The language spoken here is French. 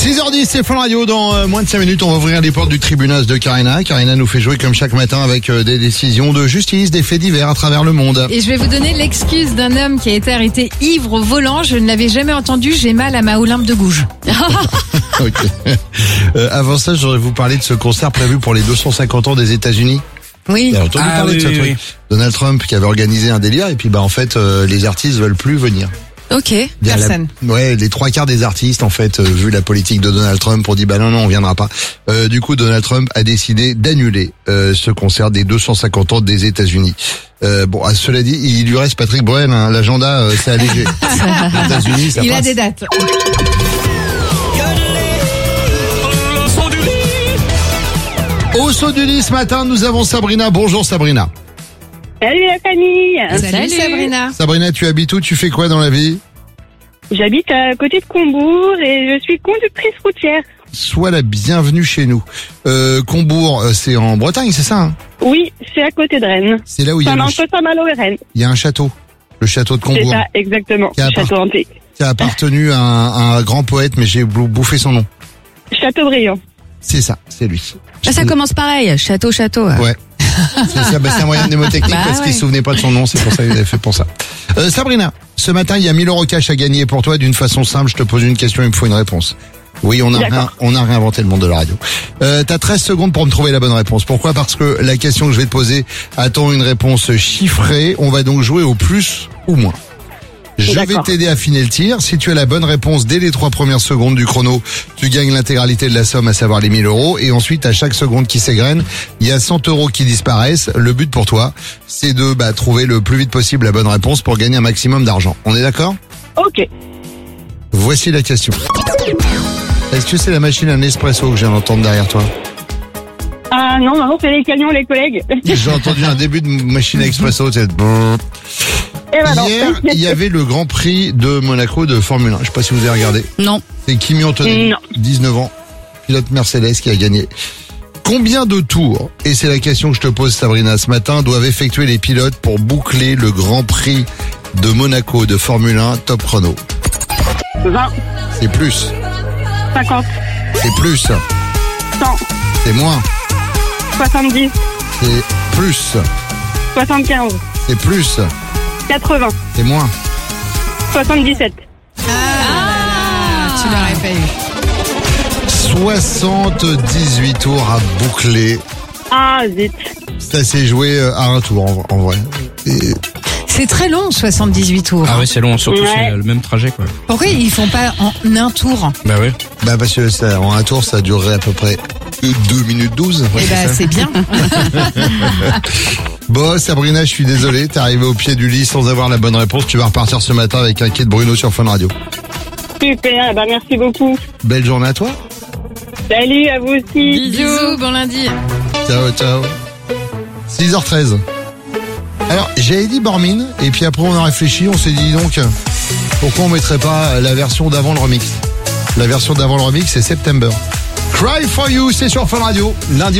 6h10, c'est Fun Radio. Dans moins de 5 minutes, on va ouvrir les portes du tribunal de Karina. Karina nous fait jouer comme chaque matin avec des décisions de justice, des faits divers à travers le monde. Et je vais vous donner l'excuse d'un homme qui a été arrêté ivre au volant. Je ne l'avais jamais entendu, j'ai mal à ma Olympe de Gouges. Ok. Avant ça, j'aurais vous parler de ce concert prévu pour les 250 ans des États-Unis. Oui. Vous avez entendu parler de ce truc. Oui. Donald Trump qui avait organisé un délire et puis en fait les artistes veulent plus venir. Ok, personne. Ouais, les 3/4 des artistes en fait vu la politique de Donald Trump ont dit non on viendra pas. Du coup Donald Trump a décidé d'annuler ce concert des 250 ans des États-Unis. Cela dit, il lui reste Patrick Bruel, hein, l'agenda c'est allégé. Les États-Unis, ça Il passe. a des dates. Au saut du lit ce matin, nous avons Sabrina. Bonjour Sabrina. Salut la famille. Salut Sabrina. Sabrina, tu habites où? Tu fais quoi dans la vie? J'habite à côté de Combourg et je suis conductrice routière. Sois la bienvenue chez nous. Combourg, c'est en Bretagne, c'est ça, hein? Oui, c'est à côté de Rennes. C'est là où il y a, Entre Saint-Malo et Rennes. il y a un château. Le château de C'est Combourg. ça, exactement. Qui a Château hanté. Qui a appartenu à un grand poète, mais j'ai bouffé son nom. Chateaubriand. C'est ça, c'est lui. Ça commence pareil, château. Ouais. C'est ça, c'est un moyen mnémotechnique parce qu'il se souvenait pas de son nom, c'est pour ça qu'il avait fait pour ça. Sabrina, ce matin, il y a 1000 € cash à gagner pour toi. D'une façon simple, je te pose une question, il me faut une réponse. Oui, on a réinventé le monde de la radio. T'as 13 secondes pour me trouver la bonne réponse. Pourquoi? Parce que la question que je vais te poser attend une réponse chiffrée. On va donc jouer au plus ou moins. Je vais t'aider à affiner le tir. Si tu as la bonne réponse dès les 3 premières secondes du chrono, tu gagnes l'intégralité de la somme, à savoir les 1000 €. Et ensuite, à chaque seconde qui s'égrène, il y a 100 € qui disparaissent. Le but pour toi, c'est de trouver le plus vite possible la bonne réponse pour gagner un maximum d'argent. On est d'accord? Ok. Voici la question. Est-ce que c'est la machine à Nespresso que j'ai d'entendre derrière toi? Ah non, c'est les camions, les collègues. J'ai entendu un début de machine à expresso. C'est... Et non. Hier, il y avait le Grand Prix de Monaco de Formule 1. Je sais pas si vous avez regardé. Non. C'est Kimi Antonelli, Non. 19 ans, pilote Mercedes qui a gagné. Combien de tours, et c'est la question que je te pose Sabrina ce matin, doivent effectuer les pilotes pour boucler le Grand Prix de Monaco de Formule 1 top chrono? 20, C'est plus, 50, c'est plus, 100, c'est moins, 70, c'est plus, 75, c'est plus, 80, c'est moins. 77. Tu l'aurais pas eu. 78 tours à boucler. Ah, zut. Ça s'est joué à un tour en vrai. Et C'est très long, 78 tours. Ah ouais, c'est long, surtout Ouais. c'est le même trajet quoi. Pourquoi ils font pas en un tour? Bah oui. parce que ça, en un tour, ça durerait à peu près 2 minutes 12. Eh ben, c'est bien. Bon, Sabrina, je suis désolé, t'es arrivé au pied du lit sans avoir la bonne réponse. Tu vas repartir ce matin avec un kit Bruno sur Fun Radio. Super, merci beaucoup. Belle journée à toi. Salut à vous aussi. Bisous, bon lundi. Ciao, ciao. 6h13. Alors, j'avais dit Bormine, et puis après on a réfléchi, on s'est dit donc, pourquoi on mettrait pas la version d'avant le remix? La version d'avant le remix, c'est September. Cry for You, c'est sur Fun Radio. Lundi.